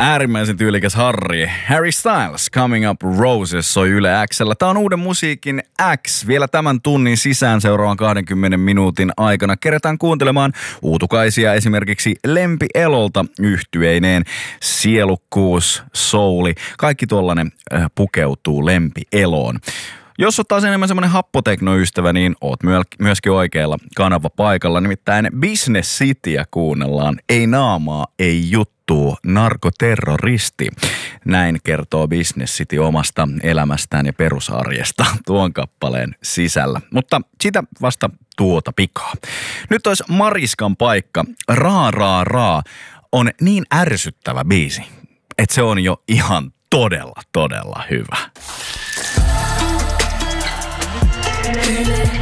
Äärimmäisen tyylikäs Harry Styles, Coming Up Roses soi Yle X:llä. Tää on uuden musiikin X. Vielä tämän tunnin sisään seuraavan 20 minuutin aikana kerätään kuuntelemaan uutukaisia esimerkiksi Lempi Elolta yhtyeineen. Sielukkuus, souli, kaikki tollanen pukeutuu Lempi Eloon. Jos oot taas enemmän semmonen happoteknoystävä, niin oot myöskin oikealla kanava paikalla. Nimittäin Business Cityä kuunnellaan. Ei naamaa, ei juttua, narkoterroristi. Näin kertoo Business City omasta elämästään ja perusarjesta tuon kappaleen sisällä. Mutta sitä vasta tuota pikaa. Nyt olisi Mariskan paikka. Raa on niin ärsyttävä biisi, että se on jo ihan todella hyvä.